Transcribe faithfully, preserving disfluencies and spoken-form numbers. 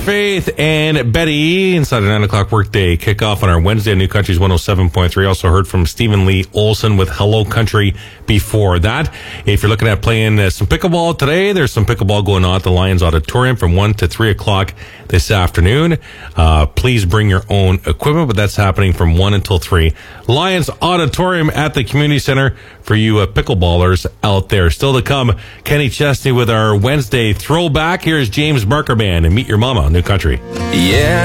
Faith and Betty inside a nine o'clock workday kickoff on our Wednesday. New Country's one oh seven point three. Also heard from Stephen Lee Olson with Hello Country before that. If you're looking at playing uh, some pickleball today, there's some pickleball going on at the Lions Auditorium from one to three o'clock this afternoon. Uh, please bring your own equipment, but that's happening from one until three. Lions Auditorium at the Community Center for you uh, pickleballers out there. Still to come, Kenny Chesney with our Wednesday throwback. Here's James Barker Band and Meet Your Mama, New Country. Yeah.